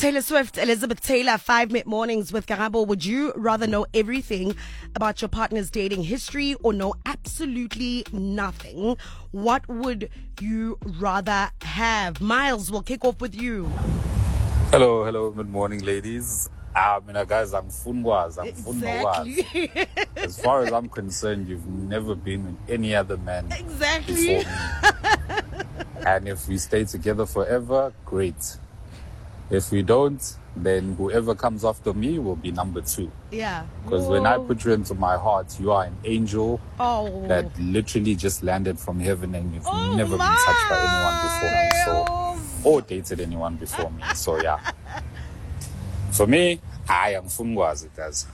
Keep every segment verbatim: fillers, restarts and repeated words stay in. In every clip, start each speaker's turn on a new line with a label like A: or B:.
A: Taylor Swift, Elizabeth Taylor, five Mid Mornings with Karabo. Would you rather know everything about your partner's dating history or know absolutely nothing? What would you rather have? Miles, we'll kick off with you.
B: Hello, hello, good morning, ladies. I mean, uh, guys, I'm Funwaz. I'm
A: Exactly.
B: Funwaz. As far as I'm concerned, you've never been with any other man
A: Exactly.
B: before me. And if we stay together forever, great. If we don't, then whoever comes after me will be number two.
A: Yeah.
B: Because when I put you into my heart, you are an angel
A: Oh.
B: that literally just landed from heaven, and you've
A: Oh,
B: never been touched by anyone before me. So, or dated anyone before me. So yeah. For me, I am Funwazi, guys.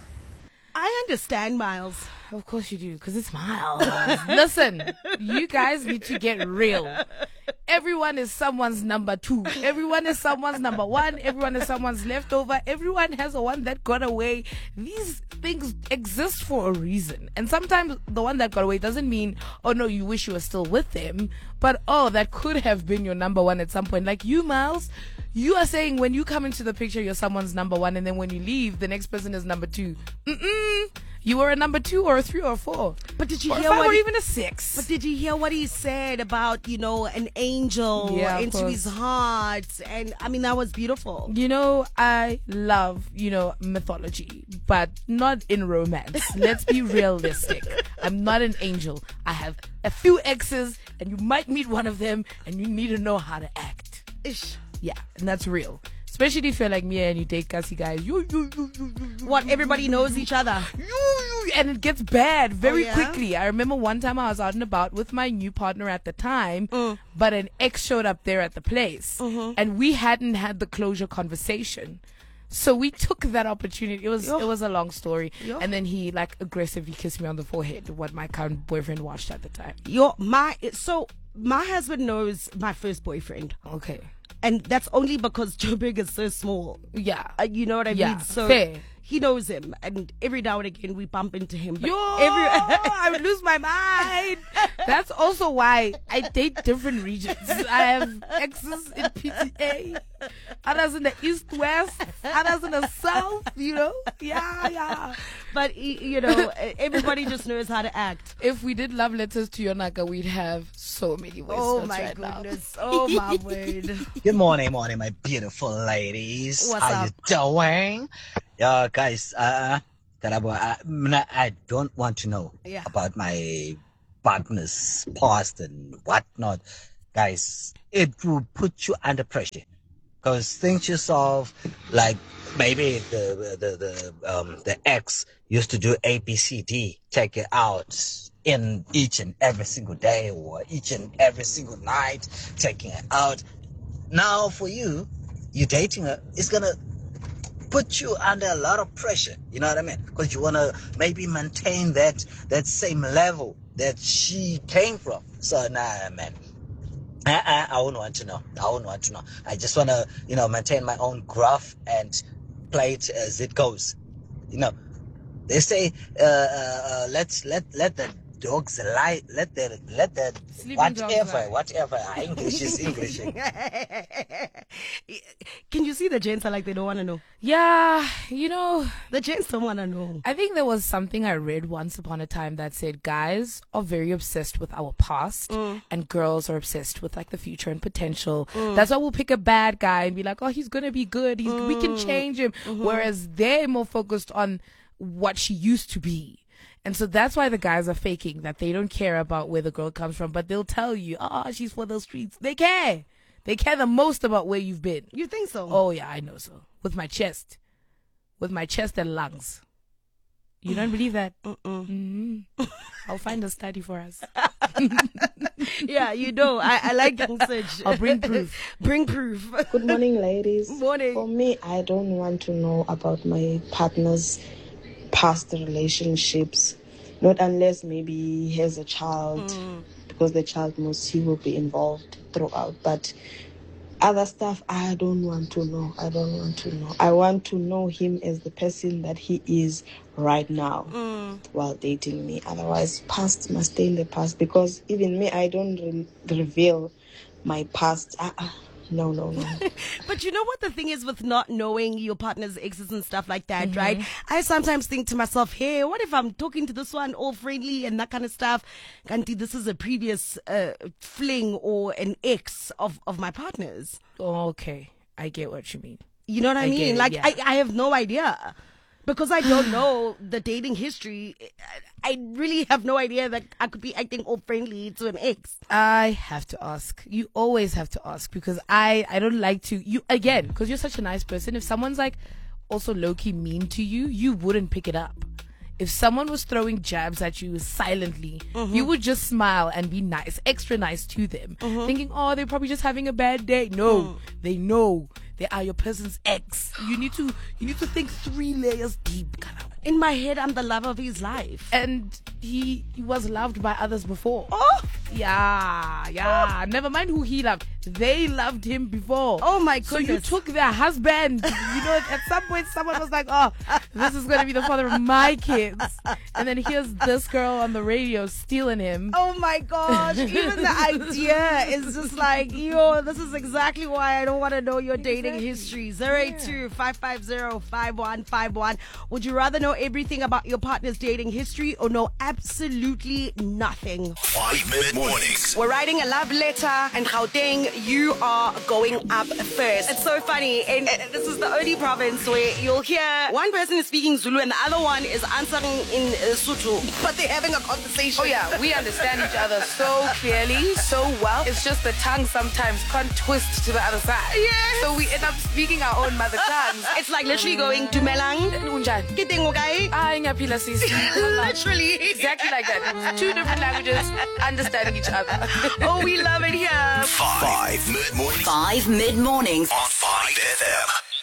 A: I understand, Miles.
C: Of course you do, because it's Miles. Listen, you guys need to get real. Everyone is someone's number two. Everyone is someone's number one. Everyone is someone's leftover. Everyone has a one that got away. These things exist for a reason. And sometimes the one that got away doesn't mean, oh no, you wish you were still with them. But oh, that could have been your number one at some point. Like you, Miles, you are saying when you come into the picture, you're someone's number one. And then when you leave, the next person is number two. Mm-mm. You were a number two or a three or a four.
A: But did you
C: or
A: hear
C: five
A: what
C: or
A: he,
C: even a six?
A: But did you hear what he said about, you know, an angel
C: Yeah, of
A: into
C: course.
A: his heart? And I mean, that was beautiful.
C: You know, I love, you know, mythology, but not in romance. Let's be realistic. I'm not an angel. I have a few exes, and you might meet one of them, and you need to know how to act.
A: Ish.
C: Yeah, and that's real. Especially if you're like me and you date gassy guys. You, you, you, you, you, you,
A: What, everybody knows each other?
C: you, you, and it gets bad very
A: Oh, yeah?
C: quickly. I remember one time I was out and about with my new partner at the time,
A: Mm.
C: but an ex showed up there at the place,
A: Mm-hmm.
C: and we hadn't had the closure conversation. So we took that opportunity. It was
A: Yo.
C: it was a long story,
A: Yo.
C: and then he like aggressively kissed me on the forehead. What my current boyfriend watched at the time.
A: Your, my, so my husband knows my first boyfriend.
C: Okay,
A: And that's only because Joburg is so small.
C: yeah.
A: Uh, you know what I
C: Yeah,
A: mean? So
C: fair.
A: he knows him. And every now and again we bump into him. But
C: Yo,
A: every
C: I would lose my mind. That's also why I date different regions. I have exes in P T A, others in the east, west, others in the south, you know? Yeah, yeah.
A: But, y- you know, everybody just knows how to act.
C: If we did love letters to Yonaka, we'd have so many ways.
A: Oh,
C: notes
A: my
C: right now.
A: goodness. Oh, my word.
D: Good morning, morning, my beautiful ladies.
A: What's
D: How
A: up?
D: you doing? Yeah, guys, uh, Karabo, I, mna- I don't want to know
A: Yeah.
D: about my partner's past and whatnot. Guys, it will put you under pressure. Because think to yourself, like, maybe the, the, the, um, the ex used to do A, B, C, D, take it out in each and every single day or each and every single night, taking it out. Now for you, you dating her, it's gonna put you under a lot of pressure. You know what I mean? Because you wanna maybe maintain that that same level that she came from. So nah, man. I, I, I wouldn't want to know. I wouldn't want to know. I just wanna, you know, maintain my own graph and play it as it goes. You know, they say, uh, uh, uh let let let the dogs lie. Let the let the
C: Sleeping dogs
D: whatever
C: lie.
D: whatever. English is English.
A: Can you see the gents are like they don't want to know?
C: Yeah, you know,
A: The gents don't want to know.
C: I think there was something I read once upon a time that said guys are very obsessed with our past and girls are obsessed with like the future and potential. That's why we'll pick a bad guy and be like, oh, he's going to be good. He's, We can change him. Whereas they're more focused on what she used to be. And so that's why the guys are faking that they don't care about where the girl comes from, but they'll tell you, oh, she's for the streets. They care. They care the most about where you've been.
A: You think so?
C: Oh, yeah, I know so. With my chest. With my chest and lungs. You don't believe that? Mm-mm. I'll find a study for us.
A: Yeah, you know. I, I like young Serge.
C: I'll bring proof.
A: Bring proof.
E: Good morning, ladies.
A: Morning.
E: For me, I don't want to know about my partner's past relationships, not unless maybe he has a child, because the child knows he will be involved throughout. But other stuff, I don't want to know. I don't want to know. I want to know him as the person that he is right now while dating me. Otherwise, past must stay in the past, because even me, I don't re- reveal my past. Uh, uh, No, no, no.
A: But you know what the thing is with not knowing your partner's exes and stuff like that, right? I sometimes think to myself, hey, what if I'm talking to this one all friendly and that kind of stuff? Kanti, this is a previous uh, fling or an ex of, of my partner's.
C: Okay, I get what you mean.
A: You know what I,
C: I get
A: mean?
C: it,
A: Like,
C: yeah.
A: I, I have no idea. Because I don't know the dating history, I really have no idea that I could be acting all friendly to an ex.
C: I have to ask. You always have to ask because I, I don't like to, you again, because you're such a nice person. If someone's like also low-key mean to you, you wouldn't pick it up. If someone was throwing jabs at you silently, you would just smile and be nice, extra nice to them, thinking, oh, they're probably just having a bad day. No, they know they are your person's ex. You need to, you need to think three layers deep.
A: In my head, I'm the love of his life.
C: And he, he was loved by others before.
A: Oh,
C: Yeah, yeah. Never mind who he loved. They loved him before.
A: Oh my
C: So you
A: goodness.
C: took their husband. You know, at some point someone was like, oh, this is going to be the father of my kids. And then here's this girl on the radio stealing him.
A: oh my gosh. Even the idea is just like, yo, this is exactly why I don't want to know your dating
C: Exactly.
A: history. zero eight two, five five zero, five one five one. Would you rather know everything about your partner's dating history or know absolutely nothing?
F: Five Minute Mornings.
A: We're writing a love letter, and Gauteng, you are going up first. It's so funny, and uh, this is the only province where you'll hear one person is speaking Zulu and the other one is answering in uh, Sotho, but they're having a conversation.
G: Oh yeah, we understand each other so clearly, so well. It's just the tongue sometimes can't twist to the other side.
A: Yes.
G: So we end up speaking our own mother tongues.
A: It's like literally going Dumelang,
G: Unjani?
A: Kiteng okay?
G: Ah, ngiyaphila sisi.
A: Literally.
G: Exactly like that. Two different languages, understanding each other.
A: Oh, we love it here.
F: Five Mid Mornings
H: Five mid mornings.
F: on